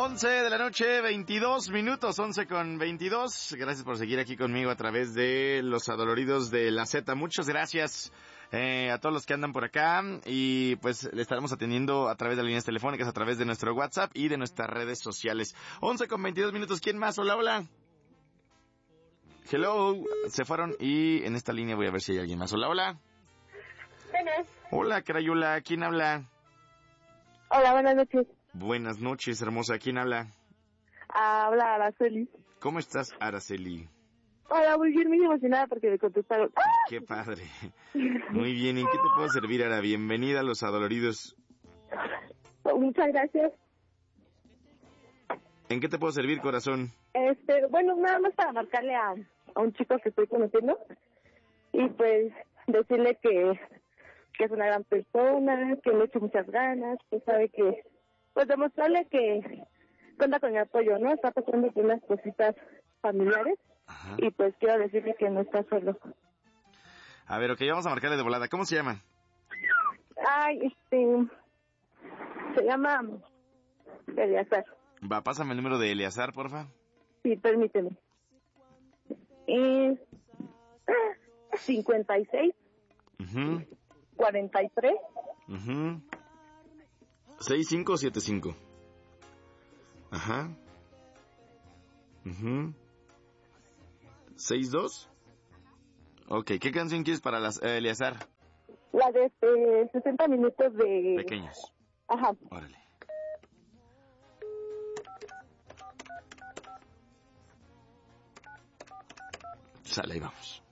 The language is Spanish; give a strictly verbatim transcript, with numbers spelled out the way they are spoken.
once de la noche, veintidós minutos, once con veintidós. Gracias por seguir aquí conmigo a través de Los Adoloridos de la Z. Muchas gracias eh, a todos los que andan por acá y pues le estaremos atendiendo a través de las líneas telefónicas, a través de nuestro WhatsApp y de nuestras redes sociales. once con veintidós minutos. ¿Quién más? Hola, hola. Hello. Se fueron y en esta línea voy a ver si hay alguien más. Hola, hola. Buenas. Hola, Carayula. ¿Quién habla? Hola, buenas noches. Buenas noches, hermosa. ¿Quién habla? Habla Araceli. ¿Cómo estás, Araceli? Hola, muy bien, muy emocionada porque me contestaron. ¡Ah! Qué padre. Muy bien, ¿y en qué te puedo servir, Ara? Bienvenida a Los Adoloridos. Muchas gracias. ¿En qué te puedo servir, corazón? Este, bueno, nada más para marcarle a, a un chico que estoy conociendo y pues decirle que, que es una gran persona, que le echo muchas ganas, que sabe que, pues demostrarle que cuenta con mi apoyo, ¿no? Está pasando por unas cositas familiares. Ajá. Y pues quiero decirle que no está solo. A ver, ok, vamos a marcarle de volada. ¿Cómo se llama? Ay, este... Se llama... Eleazar. Va, pásame el número de Eleazar, porfa. Sí, permíteme. Es... cincuenta y seis. Uh-huh. cuarenta y tres. Uh-huh. sesenta y cinco setenta y cinco. Ajá. Uh-huh. ¿sesenta y dos? Ok, ¿qué canción quieres para las, eh, Eleazar? La de eh, sesenta minutos de... Pequeños. Ajá. Órale. Sale, ahí vamos.